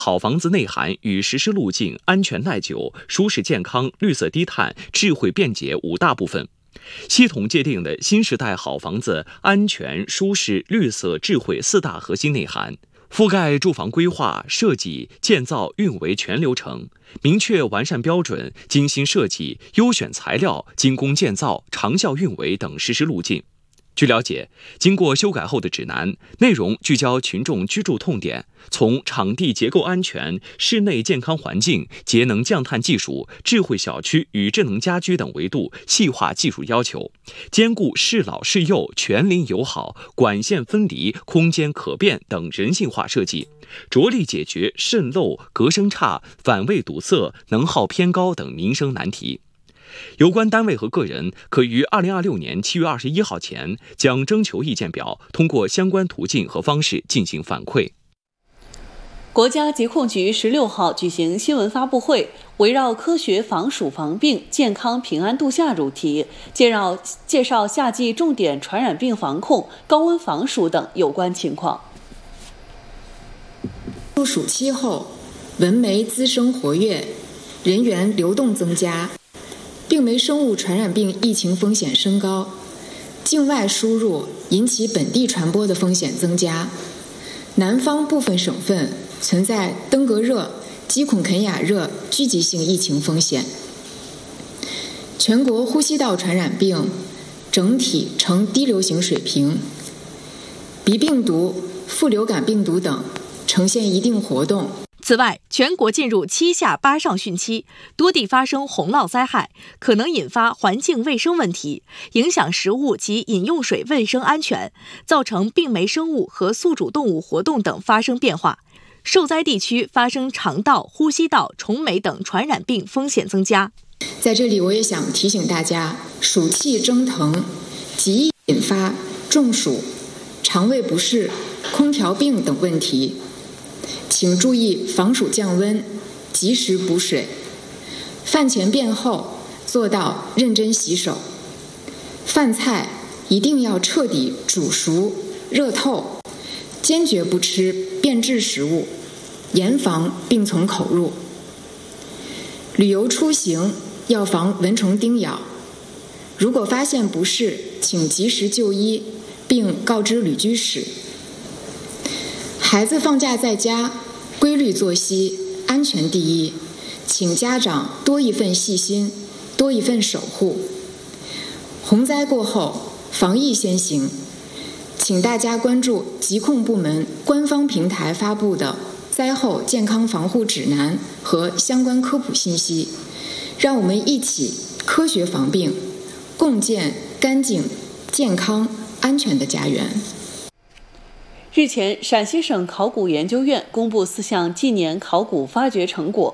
好房子内涵与实施路径、安全耐久、舒适健康、绿色低碳、智慧便捷5大部分，系统界定了新时代好房子安全、舒适、绿色、智慧4大核心内涵，覆盖住房规划、设计、建造、运维全流程，明确完善标准、精心设计、优选材料、精工建造、长效运维等实施路径。据了解，经过修改后的指南内容聚焦群众居住痛点，从场地结构安全、室内健康环境、节能降碳技术、智慧小区与智能家居等维度细化技术要求，兼顾适老适幼、全邻友好、管线分离、空间可变等人性化设计，着力解决渗漏、隔声差、反位堵塞、能耗偏高等民生难题。有关单位和个人可于2026年7月21号前将征求意见表通过相关途径和方式进行反馈。 国家疾控局16号举行新闻发布会，围绕科学防暑防病、健康平安度夏主题，介绍夏季重点传染病防控、高温防暑等有关情况。 入暑期后，蚊媒滋生活跃，人员流动增加，病媒生物传染病疫情风险升高，境外输入引起本地传播的风险增加。南方部分省份存在登革热、基孔肯雅热聚集性疫情风险。全国呼吸道传染病整体呈低流行水平，鼻病毒、副流感病毒等呈现一定活动。 此外，全国进入7夏8上汛期，多地发生洪涝灾害，可能引发环境卫生问题，影响食物及饮用水卫生安全，造成病媒生物和宿主动物活动等发生变化，受灾地区发生肠道、呼吸道、虫媒等传染病风险增加。 在这里，我也想提醒大家，暑气蒸腾极易引发中暑、肠胃不适、空调病等问题。请注意防暑降温，及时补水。饭前便后做到认真洗手。饭菜一定要彻底煮熟、热透，坚决不吃变质食物，严防病从口入。旅游出行要防蚊虫叮咬，如果发现不适，请及时就医，并告知旅居史。孩子放假在家，规律作息，安全第一，请家长多一份细心，多一份守护。洪灾过后，防疫先行，请大家关注疾控部门官方平台发布的灾后健康防护指南和相关科普信息，让我们一起科学防病，共建干净、健康、安全的家园。 日前，陕西省考古研究院公布4项纪年考古发掘成果。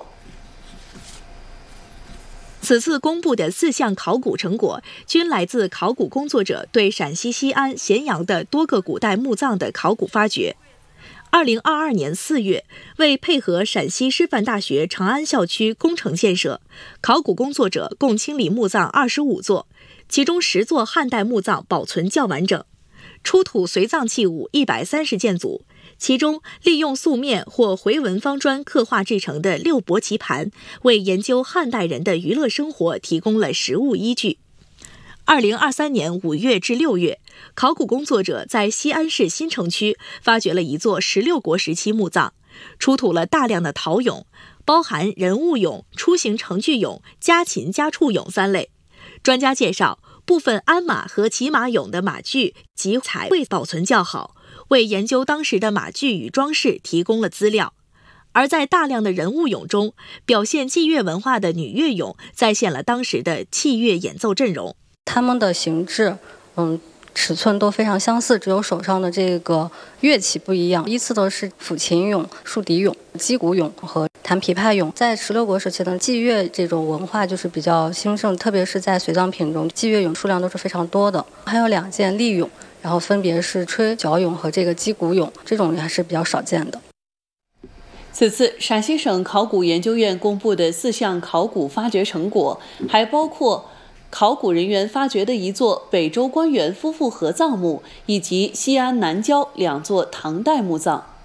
此次公布的4项考古成果，均来自考古工作者对陕西西安、咸阳的多个古代墓葬的考古发掘。2022年4月，为配合陕西师范大学长安校区工程建设，考古工作者共清理墓葬25座，其中10座汉代墓葬保存较完整。出土随葬器物130件组，其中利用素面或回纹方砖刻画制成的6帛棋盘，为研究汉代人的娱乐生活提供了实物依据。2023年5月至6月，考古工作者在西安市新城区发掘了一座16国时期墓葬，出土了大量的陶俑，包含人物俑、出行程具俑、家禽家畜俑3类。专家介绍，部分鞍马和骑马俑的马具及彩绘保存较好，为研究当时的马具与装饰提供了资料。而在大量的人物俑中，表现祭乐文化的女乐俑再现了当时的器乐演奏阵容。 它们的形制，尺寸都非常相似，只有手上的这个乐器不一样。依次的是抚琴俑、竖笛俑、击鼓俑和弹琵琶俑。在16国时期呢，祭乐这种文化就是比较兴盛，特别是在随葬品中，祭乐俑数量都是非常多的。还有2件立俑，然后分别是吹角俑和这个击鼓俑，这种还是比较少见的。 此次陕西省考古研究院公布的4项考古发掘成果，还包括考古人员发掘的一座北周官员夫妇合葬墓，以及西安南郊2座唐代墓葬。